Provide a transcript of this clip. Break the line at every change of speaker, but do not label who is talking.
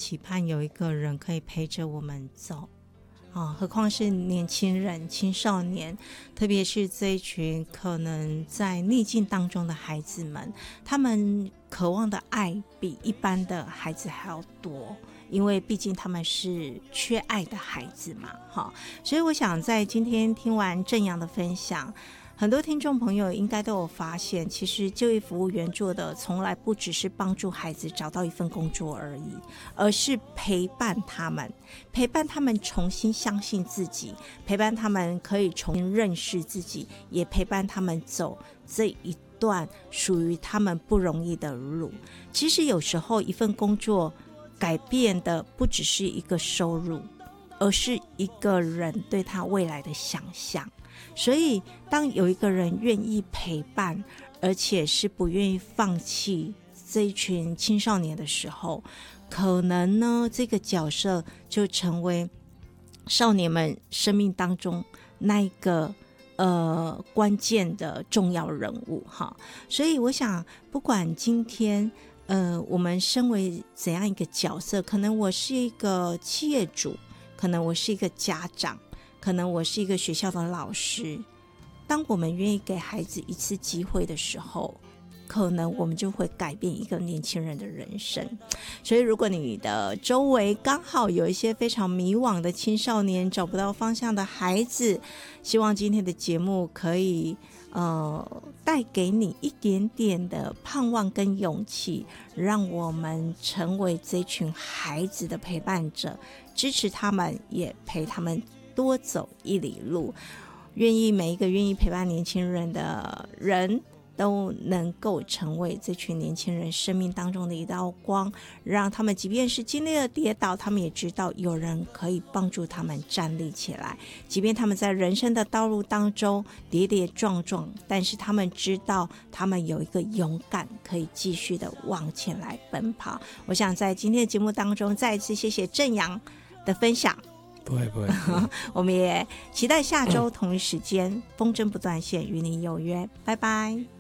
期盼有一个人可以陪着我们走何况是年轻人、青少年，特别是这一群可能在逆境当中的孩子们，他们渴望的爱比一般的孩子还要多，因为毕竟他们是缺爱的孩子嘛。所以我想在今天听完正阳的分享，很多听众朋友应该都有发现，其实就业服务员做的从来不只是帮助孩子找到一份工作而已，而是陪伴他们重新相信自己，陪伴他们可以重新认识自己，也陪伴他们走这一段属于他们不容易的路。其实有时候一份工作改变的不只是一个收入，而是一个人对他未来的想象。所以当有一个人愿意陪伴，而且是不愿意放弃这一群青少年的时候，可能呢这个角色就成为少年们生命当中那一个关键的重要人物哈。所以我想不管今天我们身为怎样一个角色，可能我是一个企业主，可能我是一个家长，可能我是一个学校的老师，当我们愿意给孩子一次机会的时候，可能我们就会改变一个年轻人的人生。所以如果你的周围刚好有一些非常迷惘的青少年，找不到方向的孩子，希望今天的节目可以带给你一点点的盼望跟勇气，让我们成为这群孩子的陪伴者，支持他们，也陪他们多走一里路。每一个愿意陪伴年轻人的人都能够成为这群年轻人生命当中的一道光，让他们即便是经历了跌倒，他们也知道有人可以帮助他们站立起来，即便他们在人生的道路当中跌跌撞撞，但是他们知道他们有一个勇敢可以继续的往前来奔跑。我想在今天的节目当中再一次谢谢正阳的分享。
不会
我们也期待下周同一时间风筝不断线与您有约，拜拜。